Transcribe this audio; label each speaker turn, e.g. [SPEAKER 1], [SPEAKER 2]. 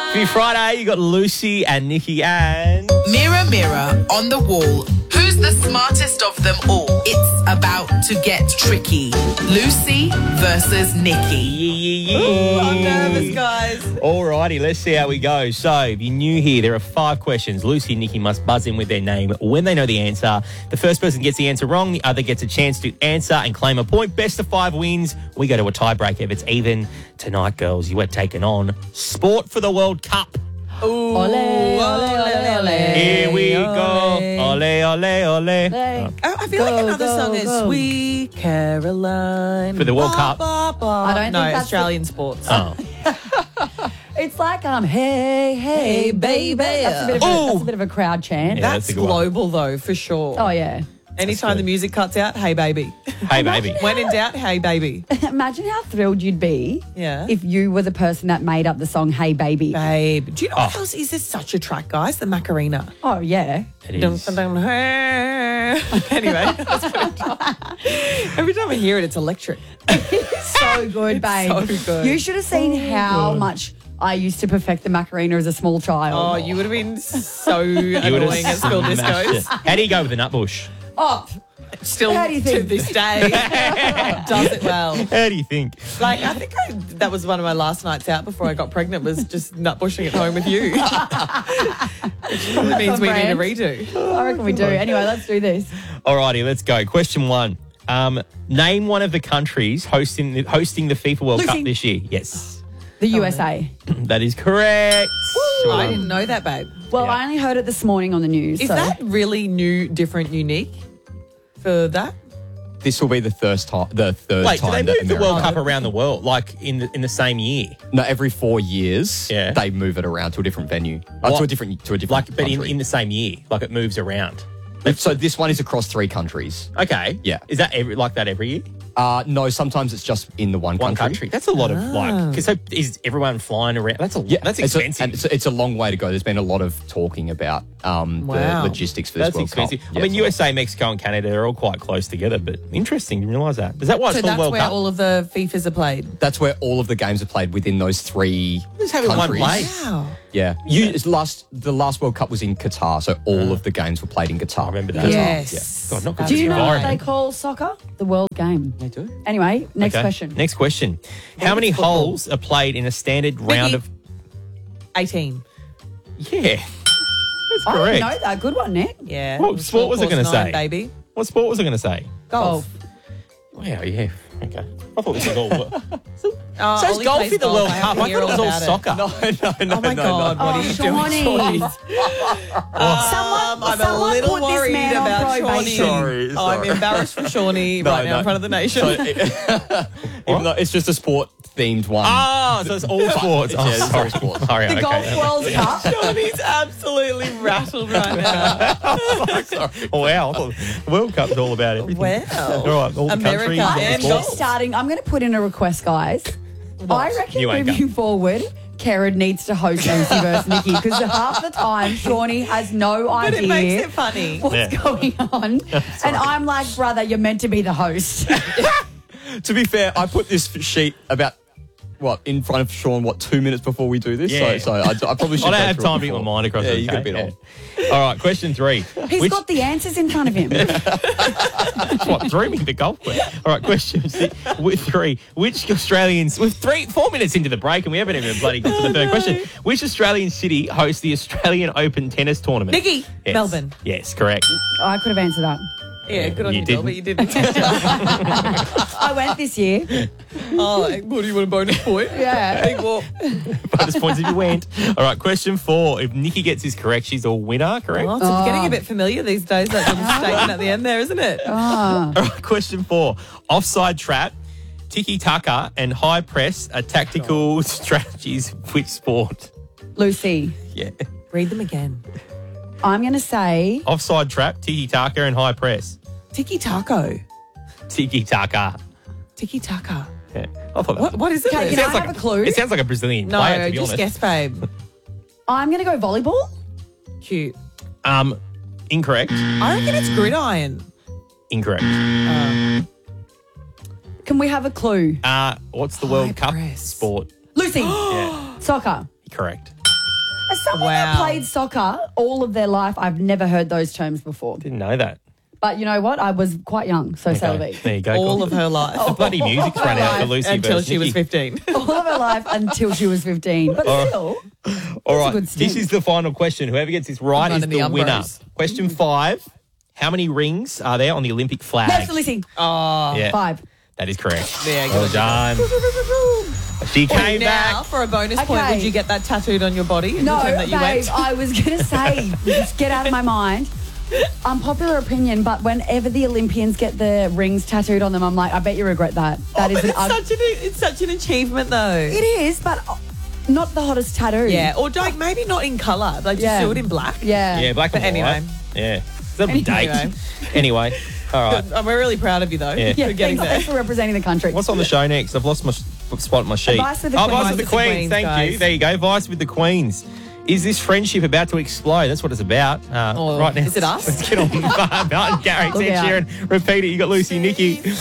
[SPEAKER 1] For your Friday, you got Lucy and Nikki and...
[SPEAKER 2] Mirror, mirror on the wall, who's the smartest of them all? It's about to get tricky. Lucy versus Nikki.
[SPEAKER 3] Ooh, I'm nervous, guys.
[SPEAKER 1] Alrighty, let's see how we go. So, if you're new here, there are 5 questions. Lucy and Nikki must buzz in with their name when they know the answer. The first person gets the answer wrong, the other gets a chance to answer and claim a point. Best of 5 wins. We go to a tiebreak. If it's even, tonight, girls, you are taking on Sport for the World Cup.
[SPEAKER 3] Ooh,
[SPEAKER 4] Ole, ole, ole, ole.
[SPEAKER 1] Here we go. Ole, ole, ole.
[SPEAKER 3] I feel like another song is Sweet Caroline.
[SPEAKER 1] For the World Cup.
[SPEAKER 4] I don't
[SPEAKER 3] No,
[SPEAKER 4] think that's
[SPEAKER 3] Australian sports.
[SPEAKER 1] Oh.
[SPEAKER 4] It's like hey, hey, baby. That's a bit of a crowd chant.
[SPEAKER 1] Yeah.
[SPEAKER 3] That's
[SPEAKER 1] that's a good one.
[SPEAKER 3] global, though, for sure.
[SPEAKER 4] Oh, yeah.
[SPEAKER 3] Anytime the music cuts out, hey, baby.
[SPEAKER 1] Hey, baby.
[SPEAKER 3] When in doubt, hey, baby.
[SPEAKER 4] Imagine how thrilled you'd be
[SPEAKER 3] Yeah.
[SPEAKER 4] if you were the person that made up the song Hey Baby.
[SPEAKER 3] Babe. Do you know what else is this such a track, guys? The Macarena.
[SPEAKER 4] Oh, yeah.
[SPEAKER 1] It
[SPEAKER 3] Dun,
[SPEAKER 1] is.
[SPEAKER 3] dun, dun, hey. Anyway, that's every time I hear it, it's electric.
[SPEAKER 4] So good, babe.
[SPEAKER 3] so good.
[SPEAKER 4] You should have seen how much I used to perfect the Macarena as a small child.
[SPEAKER 3] Oh, you would have been so
[SPEAKER 1] You would have
[SPEAKER 3] annoying at school
[SPEAKER 1] smashed
[SPEAKER 3] discos.
[SPEAKER 1] it. How do you go with the Nutbush?
[SPEAKER 4] Oh,
[SPEAKER 3] Still,
[SPEAKER 4] How do you
[SPEAKER 3] to
[SPEAKER 4] think?
[SPEAKER 3] this day, does it well.
[SPEAKER 1] How do you think?
[SPEAKER 3] Like, I think that was one of my last nights out before I got pregnant, was just nut bushing at home with you. Which probably means we need a redo.
[SPEAKER 4] I reckon we do. Anyway, let's do this.
[SPEAKER 1] Alrighty, let's go. Question 1. Name one of the countries hosting the FIFA World
[SPEAKER 4] Lucy.
[SPEAKER 1] Cup this year. Yes.
[SPEAKER 4] The USA.
[SPEAKER 1] That is correct.
[SPEAKER 3] I didn't know that, babe.
[SPEAKER 4] Well,
[SPEAKER 1] Yeah.
[SPEAKER 4] I only heard it this morning on the news.
[SPEAKER 3] Is
[SPEAKER 4] so.
[SPEAKER 3] that really new, different, unique for that?
[SPEAKER 5] This will be the third time.
[SPEAKER 1] Wait, do they
[SPEAKER 5] that
[SPEAKER 1] move the World
[SPEAKER 5] America-
[SPEAKER 1] Cup around the world, like in the same year?
[SPEAKER 5] No, every 4 years,
[SPEAKER 1] Yeah.
[SPEAKER 5] they move it around to a different venue,
[SPEAKER 1] What?
[SPEAKER 5] to a different
[SPEAKER 1] Like, but
[SPEAKER 5] country.
[SPEAKER 1] in the same year, like it moves around.
[SPEAKER 5] So this one is across 3 countries.
[SPEAKER 1] Okay.
[SPEAKER 5] Yeah.
[SPEAKER 1] Is that like that every year?
[SPEAKER 5] No, sometimes it's just in the one
[SPEAKER 1] One
[SPEAKER 5] country.
[SPEAKER 1] country. That's a lot of because so is everyone flying around? That's that's
[SPEAKER 5] it's
[SPEAKER 1] expensive.
[SPEAKER 5] it's a long way to go. There's been a lot of talking about the
[SPEAKER 3] Wow.
[SPEAKER 5] logistics for this
[SPEAKER 1] That's
[SPEAKER 5] World
[SPEAKER 1] expensive.
[SPEAKER 5] Cup.
[SPEAKER 1] I mean, USA, Mexico, and Canada are all quite close together, but interesting. Didn't realise that. Is that why it's
[SPEAKER 3] So
[SPEAKER 1] called
[SPEAKER 3] that's
[SPEAKER 1] World
[SPEAKER 3] where
[SPEAKER 1] Cup?
[SPEAKER 3] all of the FIFAs are played.
[SPEAKER 5] That's where all of the games are played within those 3
[SPEAKER 1] Just have it in one
[SPEAKER 5] countries.
[SPEAKER 1] place.
[SPEAKER 3] Wow.
[SPEAKER 5] Yeah, the last World Cup was in Qatar, so all of the games were played in Qatar.
[SPEAKER 1] I remember that.
[SPEAKER 3] Yes.
[SPEAKER 1] God, not good
[SPEAKER 3] That's
[SPEAKER 4] Do you
[SPEAKER 1] for the
[SPEAKER 4] know what
[SPEAKER 1] environment.
[SPEAKER 4] they call soccer? The world game.
[SPEAKER 5] They do.
[SPEAKER 4] Anyway, next
[SPEAKER 1] Okay.
[SPEAKER 4] question.
[SPEAKER 1] Next question. How many
[SPEAKER 3] football.
[SPEAKER 1] holes are played in a standard round of...
[SPEAKER 3] 18.
[SPEAKER 1] Yeah. That's
[SPEAKER 4] I
[SPEAKER 1] correct.
[SPEAKER 4] didn't know that. Good one, Nick.
[SPEAKER 3] Yeah.
[SPEAKER 1] What sport was I
[SPEAKER 3] Course
[SPEAKER 1] gonna say?
[SPEAKER 3] 9, baby.
[SPEAKER 1] What sport was I going to say?
[SPEAKER 3] Golf.
[SPEAKER 1] Wow, yeah. Okay. I thought this was all...
[SPEAKER 3] Oh,
[SPEAKER 1] So is
[SPEAKER 3] Ollie
[SPEAKER 1] golf
[SPEAKER 3] plays
[SPEAKER 1] in the World
[SPEAKER 3] I have
[SPEAKER 1] Cup?
[SPEAKER 3] to
[SPEAKER 1] I
[SPEAKER 3] hear
[SPEAKER 1] thought it was all
[SPEAKER 3] about
[SPEAKER 1] soccer.
[SPEAKER 5] No,
[SPEAKER 3] Oh my God, what are you
[SPEAKER 4] Shawnee.
[SPEAKER 3] doing?
[SPEAKER 4] Someone
[SPEAKER 3] I'm a little
[SPEAKER 4] put this
[SPEAKER 3] worried
[SPEAKER 4] man on
[SPEAKER 3] about
[SPEAKER 4] probation.
[SPEAKER 3] Shawnee.
[SPEAKER 5] Sorry.
[SPEAKER 3] I'm embarrassed for Shawnee right now in front of the nation.
[SPEAKER 5] Even though it's just a sport-themed one.
[SPEAKER 1] Ah, so it's all sports. Oh,
[SPEAKER 5] Yeah, it's all
[SPEAKER 1] sorry.
[SPEAKER 5] sports.
[SPEAKER 1] Sorry,
[SPEAKER 4] The
[SPEAKER 1] okay.
[SPEAKER 4] Golf World Cup.
[SPEAKER 3] Shawnee's absolutely rattled right now.
[SPEAKER 1] Oh, wow. I thought the World Cup's all about everything.
[SPEAKER 3] Wow.
[SPEAKER 1] All right, all the
[SPEAKER 3] America
[SPEAKER 1] countries, all the
[SPEAKER 3] and
[SPEAKER 1] sports.
[SPEAKER 3] golf.
[SPEAKER 4] Starting, I'm going to put in a request, guys. I reckon
[SPEAKER 1] You ain't
[SPEAKER 4] moving forward, Kerrod needs to host Lucy versus Nikki because half the time Shawnee has no
[SPEAKER 3] But
[SPEAKER 4] idea
[SPEAKER 3] it makes it funny.
[SPEAKER 4] what's
[SPEAKER 1] Yeah.
[SPEAKER 4] going on. And I'm like, brother, you're meant to be the host.
[SPEAKER 5] To be fair, I put this sheet about in front of Sean 2 minutes before we do this.
[SPEAKER 1] Yeah.
[SPEAKER 5] So I probably should.
[SPEAKER 1] I don't
[SPEAKER 5] go
[SPEAKER 1] have
[SPEAKER 5] through
[SPEAKER 1] time
[SPEAKER 5] it
[SPEAKER 1] to get my
[SPEAKER 5] before.
[SPEAKER 1] mind across
[SPEAKER 5] Yeah,
[SPEAKER 1] it.
[SPEAKER 5] you
[SPEAKER 1] okay?
[SPEAKER 5] get a bit on.
[SPEAKER 1] All right, question 3.
[SPEAKER 4] He's got the answers in front of him.
[SPEAKER 1] What threw me the golf question. All right, question 3. Which Australians? We're 4 minutes into the break and we haven't even bloody got to the third question. Which Australian city hosts the Australian Open tennis tournament?
[SPEAKER 3] Nikki.
[SPEAKER 1] Yes.
[SPEAKER 3] Melbourne.
[SPEAKER 1] Yes, correct.
[SPEAKER 4] I could have answered that.
[SPEAKER 3] Yeah, good on
[SPEAKER 1] You
[SPEAKER 3] you, Bill, but you didn't.
[SPEAKER 4] I went this year.
[SPEAKER 3] Oh, what do you want, a bonus point?
[SPEAKER 4] Yeah.
[SPEAKER 3] Big whoop.
[SPEAKER 1] Bonus points if you went. All right, question 4. If Nikki gets this correct, she's a winner, correct?
[SPEAKER 3] Oh, it's getting a bit familiar these days, that little statement at the end there, isn't it?
[SPEAKER 1] All right, question 4. Offside trap, tiki-taka and high press are tactical strategies of which sport?
[SPEAKER 4] Lucy,
[SPEAKER 1] Yeah.
[SPEAKER 3] Read them again.
[SPEAKER 4] I'm going to say
[SPEAKER 1] Offside trap, tiki-taka and high press.
[SPEAKER 3] Tiki-taco.
[SPEAKER 1] Tiki-taka.
[SPEAKER 3] Tiki-taka.
[SPEAKER 1] Yeah. I thought that
[SPEAKER 3] What is it?
[SPEAKER 4] Okay,
[SPEAKER 3] It
[SPEAKER 4] can I
[SPEAKER 3] sounds
[SPEAKER 4] have a clue?
[SPEAKER 1] It sounds like a Brazilian
[SPEAKER 3] No,
[SPEAKER 1] player, to be
[SPEAKER 3] just
[SPEAKER 1] honest.
[SPEAKER 3] guess, babe.
[SPEAKER 4] I'm going to go volleyball.
[SPEAKER 3] Cute.
[SPEAKER 1] Incorrect.
[SPEAKER 3] I reckon it's gridiron.
[SPEAKER 1] Incorrect.
[SPEAKER 4] Can we have a clue?
[SPEAKER 1] What's the World Cup
[SPEAKER 3] press.
[SPEAKER 1] sport?
[SPEAKER 4] Lucy,
[SPEAKER 1] Yeah.
[SPEAKER 4] soccer.
[SPEAKER 1] Correct.
[SPEAKER 4] As someone that
[SPEAKER 3] Wow.
[SPEAKER 4] played soccer all of their life, I've never heard those terms before.
[SPEAKER 1] Didn't know that.
[SPEAKER 4] But you know what? I was quite young, so so
[SPEAKER 1] Okay,
[SPEAKER 4] be.
[SPEAKER 1] there you go.
[SPEAKER 3] All
[SPEAKER 1] Cool.
[SPEAKER 3] of her life.
[SPEAKER 1] The bloody music's run out for Lucy
[SPEAKER 3] until
[SPEAKER 1] versus
[SPEAKER 3] she was
[SPEAKER 1] Nikki.
[SPEAKER 3] 15.
[SPEAKER 4] All of her life until she was 15. But still,
[SPEAKER 1] All
[SPEAKER 4] a
[SPEAKER 1] right,
[SPEAKER 4] good
[SPEAKER 1] this
[SPEAKER 4] stint.
[SPEAKER 1] is the final question. Whoever gets this right is
[SPEAKER 3] running
[SPEAKER 1] the
[SPEAKER 3] the
[SPEAKER 1] winner.
[SPEAKER 3] Umbros.
[SPEAKER 1] Question 5. How many rings are there on the Olympic flag?
[SPEAKER 4] no, Felicity.
[SPEAKER 1] Yeah,
[SPEAKER 4] 5.
[SPEAKER 1] that is correct.
[SPEAKER 3] Yeah,
[SPEAKER 1] well
[SPEAKER 3] good.
[SPEAKER 1] done. She came
[SPEAKER 3] Now,
[SPEAKER 1] back.
[SPEAKER 3] for a bonus point,
[SPEAKER 4] Okay.
[SPEAKER 3] would you get that tattooed on your body?
[SPEAKER 4] No,
[SPEAKER 3] the time that you
[SPEAKER 4] babe,
[SPEAKER 3] went?
[SPEAKER 4] I was going to say, just get out of my mind. Unpopular opinion, but whenever the Olympians get the rings tattooed on them, I'm like, I bet you regret that. That is
[SPEAKER 3] But
[SPEAKER 4] an
[SPEAKER 3] it's such an achievement, though.
[SPEAKER 4] It is, but not the hottest tattoo.
[SPEAKER 3] Yeah, or like maybe not in colour. Like just do it in black.
[SPEAKER 4] Yeah.
[SPEAKER 1] Yeah, black
[SPEAKER 3] But
[SPEAKER 1] and
[SPEAKER 3] anyway.
[SPEAKER 1] white. Yeah. It's a date.
[SPEAKER 3] Anyway.
[SPEAKER 1] Anyway, all right.
[SPEAKER 3] We're really proud of you, though,
[SPEAKER 1] Yeah.
[SPEAKER 3] for getting there.
[SPEAKER 4] Thanks for representing the country.
[SPEAKER 1] What's on the show next? I've lost my spot on my sheet.
[SPEAKER 4] Vice with the
[SPEAKER 1] Vice
[SPEAKER 4] Queens.
[SPEAKER 1] with the
[SPEAKER 3] Vice with the
[SPEAKER 1] Queens.
[SPEAKER 3] Queens,
[SPEAKER 1] Thank you.
[SPEAKER 3] guys.
[SPEAKER 1] There you go. Vice with the Queens. Is this friendship about to explode? That's what it's about. Right now.
[SPEAKER 3] is it us?
[SPEAKER 1] Let's get on. Martin Garrix,
[SPEAKER 4] Look
[SPEAKER 1] Ed
[SPEAKER 4] out.
[SPEAKER 1] Sheeran. Repeat it. You got Lucy, Nikki.